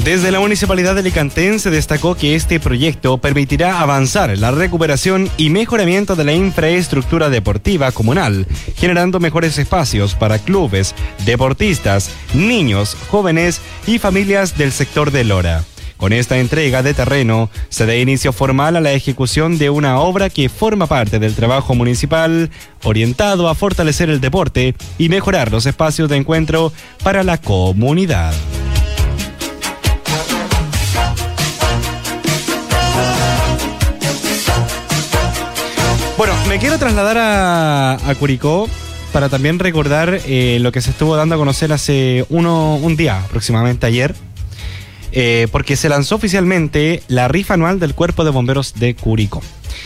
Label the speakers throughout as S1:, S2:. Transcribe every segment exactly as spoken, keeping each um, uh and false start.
S1: Desde la Municipalidad de Alicantén se destacó que este proyecto permitirá avanzar en la recuperación y mejoramiento de la infraestructura deportiva comunal, generando mejores espacios para clubes, deportistas, niños, jóvenes y familias del sector de Lora. Con esta entrega de terreno, se da inicio formal a la ejecución de una obra que forma parte del trabajo municipal orientado a fortalecer el deporte y mejorar los espacios de encuentro para la comunidad. Bueno, me quiero trasladar a, a Curicó para también recordar eh, lo que se estuvo dando a conocer hace uno, un día, aproximadamente ayer, eh, porque se lanzó oficialmente la rifa anual del Cuerpo de Bomberos de Curicó.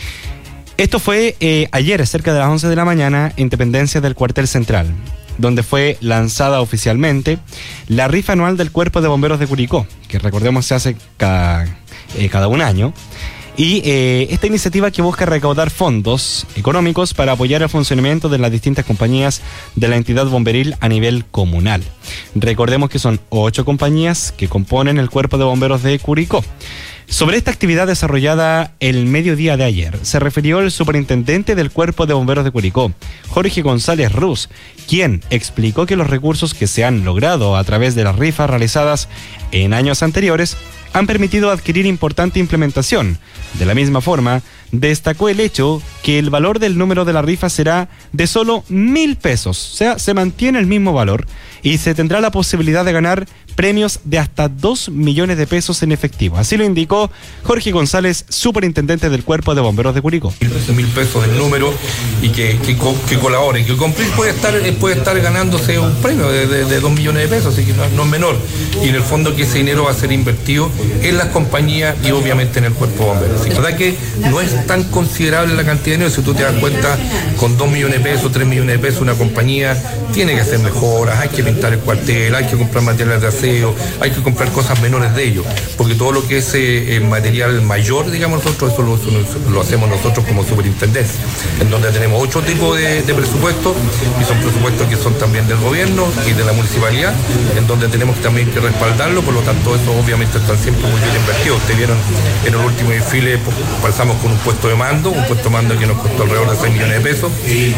S1: Esto fue eh, ayer, cerca de las once de la mañana, en dependencias del cuartel central, donde fue lanzada oficialmente la rifa anual del Cuerpo de Bomberos de Curicó, que recordemos se hace cada, eh, cada un año. Y eh, esta iniciativa que busca recaudar fondos económicos para apoyar el funcionamiento de las distintas compañías de la entidad bomberil a nivel comunal. Recordemos que son ocho compañías que componen el Cuerpo de Bomberos de Curicó. Sobre esta actividad desarrollada el mediodía de ayer, se refirió el superintendente del Cuerpo de Bomberos de Curicó, Jorge González Ruz, quien explicó que los recursos que se han logrado a través de las rifas realizadas en años anteriores han permitido adquirir importante implementación. De la misma forma, destacó el hecho que el valor del número de la rifa será de solo mil pesos, o sea, se mantiene el mismo valor y se tendrá la posibilidad de ganar premios de hasta dos millones de pesos en efectivo. Así lo indicó Jorge González, superintendente del Cuerpo de Bomberos de Curicó.
S2: Mil pesos el número y que, que, que colaboren, que cumplir puede estar, puede estar ganándose un premio de, de, de dos millones de pesos, así que no, no es menor. Y en el fondo que ese dinero va a ser invertido en las compañías y obviamente en el Cuerpo de Bomberos. La verdad que no es tan considerable la cantidad de dinero, si tú te das cuenta, con dos millones de pesos, tres millones de pesos, una compañía tiene que hacer mejoras, hay que pintar el cuartel, hay que comprar materiales de aseo, hay que comprar cosas menores de ellos, porque todo lo que es eh, material mayor, digamos nosotros, eso lo, lo, lo hacemos nosotros como superintendencia, en donde tenemos ocho tipos de, de presupuestos, y son presupuestos que son también del gobierno y de la municipalidad, en donde tenemos también que respaldarlo, por lo tanto eso obviamente están siempre muy bien invertidos. Ustedes vieron en el último desfile, pasamos con un puesto de mando, un puesto de mando que nos costó alrededor de seis millones de pesos.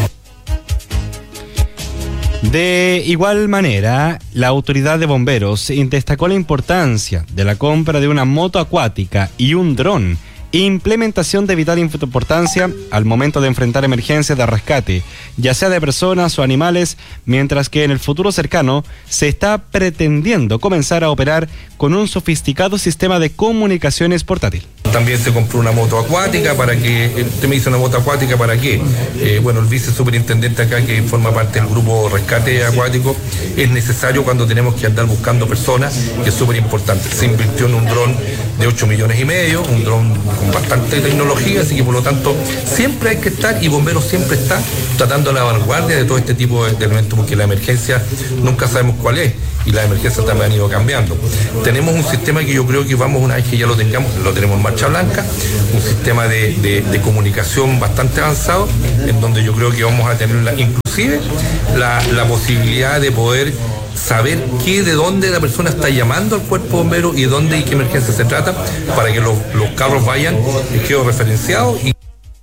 S1: De igual manera, la autoridad de bomberos destacó la importancia de la compra de una moto acuática y un dron, implementación de vital importancia al momento de enfrentar emergencias de rescate, ya sea de personas o animales, mientras que en el futuro cercano se está pretendiendo comenzar a operar con un sofisticado sistema de comunicaciones portátil.
S2: También se compró una moto acuática para que, usted me dice una moto acuática para qué, eh, bueno, el vice superintendente acá que forma parte del grupo Rescate Acuático, es necesario cuando tenemos que andar buscando personas, que es súper importante. Se invirtió en un dron de ocho millones y medio, un dron con bastante tecnología, así que por lo tanto siempre hay que estar, y Bomberos siempre está tratando la vanguardia de todo este tipo de, de elementos, porque la emergencia nunca sabemos cuál es, y las emergencias también han ido cambiando. Tenemos un sistema que yo creo que vamos, una vez que ya lo tengamos, lo tenemos en marcha blanca, un sistema de, de, de comunicación bastante avanzado, en donde yo creo que vamos a tener la, inclusive la, la posibilidad de poder saber qué, de dónde la persona está llamando al cuerpo bombero y dónde y qué emergencia se trata, para que los, los carros vayan georreferenciados. Y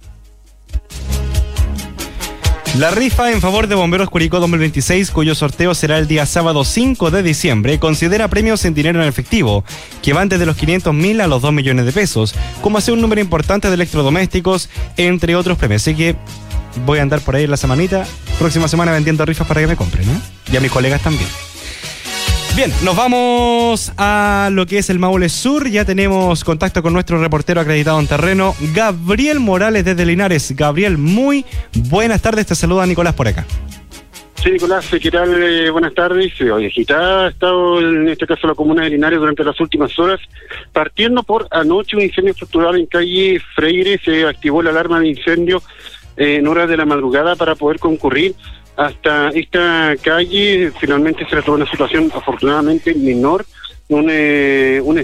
S1: la rifa en favor de Bomberos Curicó dos mil veintiséis, cuyo sorteo será el día sábado cinco de diciembre, considera premios en dinero en efectivo, que van desde los quinientos mil a los dos millones de pesos, como así un número importante de electrodomésticos, entre otros premios. Así que voy a andar por ahí en la semanita, próxima semana vendiendo rifas para que me compren, ¿no? Y a mis colegas también. Bien, nos vamos a lo que es el Maule Sur. Ya tenemos contacto con nuestro reportero acreditado en terreno, Gabriel Morales desde Linares. Gabriel, muy buenas tardes. Te saluda Nicolás por acá.
S3: Sí, Nicolás, ¿qué tal? Eh, buenas tardes. Hoy agitada ha estado, en este caso, la comuna de Linares durante las últimas horas, partiendo por anoche un incendio estructural en calle Freire. Se activó la alarma de incendio eh, en horas de la madrugada para poder concurrir hasta esta calle. Finalmente se resolvió una situación afortunadamente menor, un, eh, un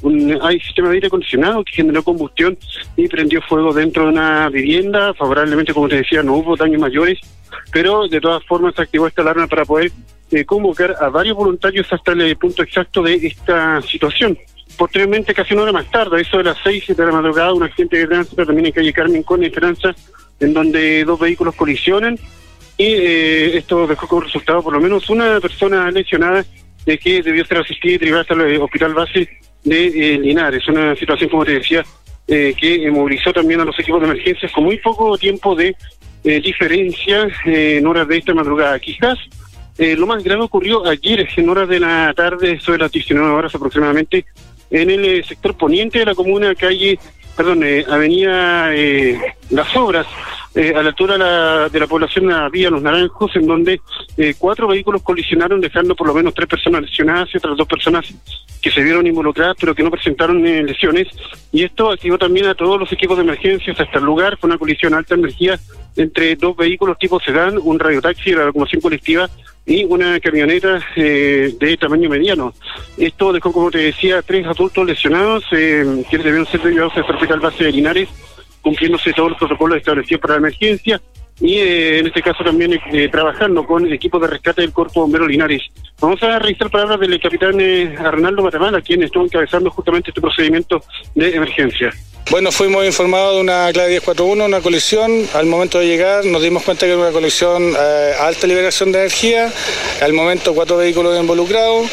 S3: un, hay sistema de aire acondicionado que generó combustión y prendió fuego dentro de una vivienda. Favorablemente, como te decía, no hubo daños mayores, pero de todas formas se activó esta alarma para poder eh, convocar a varios voluntarios hasta el punto exacto de esta situación. Posteriormente, casi una hora más tarde, eso de las seis de la madrugada, un accidente de tránsito también en calle Carmen con Esperanza, en donde dos vehículos colisionan, y eh, esto dejó como resultado por lo menos una persona lesionada de que debió ser asistida y derivada hasta el hospital base de eh, Linares. Una situación, como te decía, eh, que eh, movilizó también a los equipos de emergencias con muy poco tiempo de eh, diferencia eh, en horas de esta madrugada. Quizás eh, lo más grave ocurrió ayer en horas de la tarde, sobre las diecinueve horas aproximadamente, en el eh, sector poniente de la comuna, calle, perdón, eh, avenida eh, Las Obras, eh, a la altura de la, de la población de la Vía Los Naranjos, en donde eh, cuatro vehículos colisionaron, dejando por lo menos tres personas lesionadas y otras dos personas que se vieron involucradas, pero que no presentaron eh, lesiones. Y esto activó también a todos los equipos de emergencias hasta el lugar. Fue una colisión a alta energía entre dos vehículos tipo sedán, un radiotaxi de la locomoción colectiva y una camioneta eh, de tamaño mediano. Esto dejó, como te decía, tres adultos lesionados, eh, que debieron ser llevados al hospital base de Linares, cumpliéndose todos los protocolos establecidos para la emergencia, y eh, en este caso también eh, trabajando con equipos de rescate del Cuerpo Bombero Linares. Vamos a revisar palabras del capitán eh, Arnaldo Matamala, quien estuvo encabezando justamente este procedimiento de emergencia.
S4: Bueno, fuimos informados de una clave diez cuarenta y uno, una colisión. Al momento de llegar nos dimos cuenta que era una colisión eh, a alta liberación de energía. Al momento cuatro vehículos involucrados,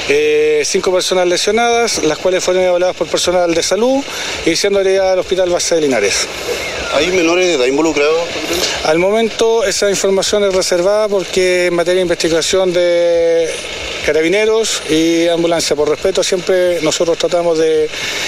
S4: eh, cinco personas lesionadas, las cuales fueron evaluadas por personal de salud y siendo derivadas al hospital base de Linares.
S5: ¿Hay menores de edad involucrados?
S4: Al momento esa información es reservada porque en materia de investigación de carabineros y ambulancia, por respeto siempre nosotros tratamos de,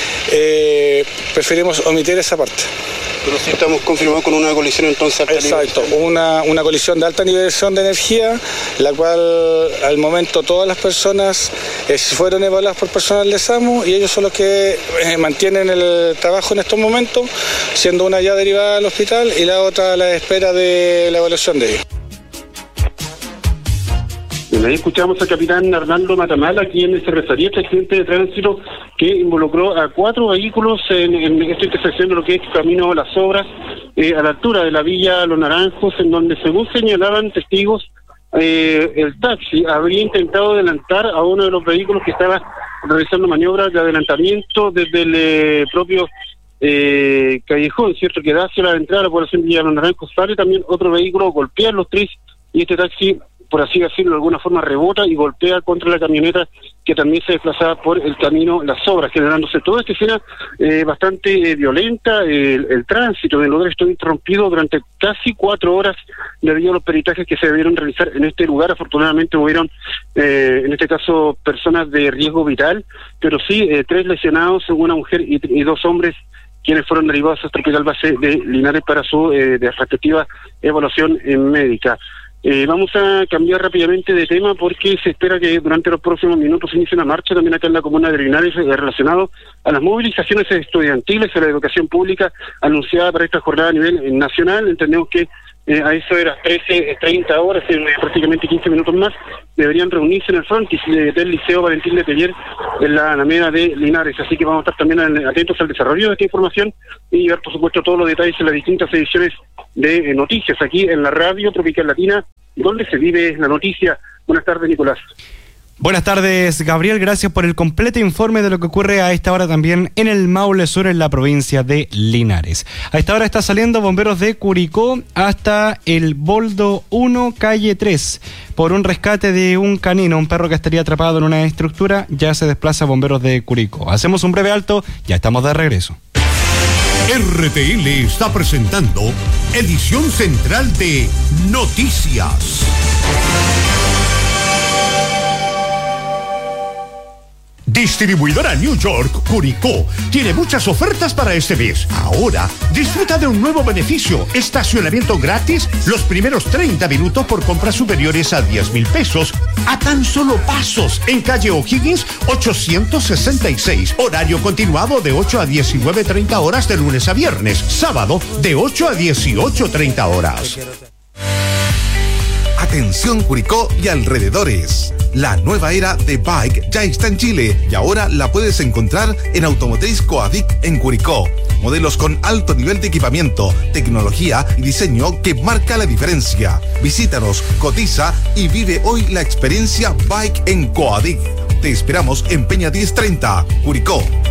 S4: eh, preferimos omitir esa parte.
S5: Pero sí estamos confirmados con una colisión entonces alta
S4: Exacto, una, una colisión de alta liberación de energía, la cual al momento todas las personas eh, fueron evaluadas por personal de SAMU y ellos son los que eh, mantienen el trabajo en estos momentos, siendo una ya derivada al hospital y la otra a la espera de la evaluación de ellos.
S3: Ahí escuchamos al capitán Arnaldo Matamala, quien se refería a este accidente de tránsito que involucró a cuatro vehículos en, en esta intersección de lo que es Camino a Las Obras, eh, a la altura de la Villa Los Naranjos, en donde, según señalaban testigos, eh, el taxi habría intentado adelantar a uno de los vehículos que estaba realizando maniobras de adelantamiento desde el eh, propio eh, callejón, ¿cierto?, que da hacia la entrada de la población de Villa Los Naranjos. Sale también otro vehículo, golpea los tres y este taxi, por así decirlo, de alguna forma rebota y golpea contra la camioneta que también se desplazaba por el camino Las Obras, generándose toda esta escena eh, bastante eh, violenta. El, el tránsito del lugar estuvo interrumpido durante casi cuatro horas debido a los peritajes que se debieron realizar en este lugar. Afortunadamente hubieron, eh, en este caso, personas de riesgo vital, pero sí eh, tres lesionados, una mujer y, y dos hombres, quienes fueron derivados hasta el hospital base de Linares para su eh, de respectiva evaluación eh, médica. Eh, vamos a cambiar rápidamente de tema porque se espera que durante los próximos minutos se inicie una marcha también acá en la comuna de Linares eh, relacionado a las movilizaciones estudiantiles, a la educación pública anunciada para esta jornada a nivel eh, nacional. Entendemos que eh, a eso de las trece treinta horas, en eh, prácticamente quince minutos más, deberían reunirse en el frontis eh, del Liceo Valentín Letelier en la Alameda de Linares. Así que vamos a estar también atentos al desarrollo de esta información y ver, por supuesto, todos los detalles en las distintas ediciones de eh, noticias aquí en la Radio Tropical Latina, donde se vive la noticia. Buenas tardes, Nicolás.
S1: Buenas tardes, Gabriel. Gracias por el completo informe de lo que ocurre a esta hora también en el Maule Sur, en la provincia de Linares. A esta hora está saliendo bomberos de Curicó hasta el Boldo uno, calle tres, por un rescate de un canino, un perro que estaría atrapado en una estructura. Ya se desplaza bomberos de Curicó. Hacemos un breve alto, ya estamos de regreso.
S6: R T L está presentando edición central de Noticias. Distribuidora New York Curicó tiene muchas ofertas para este mes. Ahora, disfruta de un nuevo beneficio: estacionamiento gratis los primeros treinta minutos por compras superiores a diez mil pesos, a tan solo pasos, en calle O'Higgins ochocientos sesenta y seis. Horario continuado de ocho a diecinueve treinta horas de lunes a viernes. Sábado de ocho a dieciocho treinta horas.
S7: Atención Curicó y alrededores. La nueva era de Bike ya está en Chile y ahora la puedes encontrar en Automotriz Coadic en Curicó. Modelos con alto nivel de equipamiento, tecnología y diseño que marca la diferencia. Visítanos, cotiza y vive hoy la experiencia Bike en Coadic. Te esperamos en Peña diez treinta, Curicó.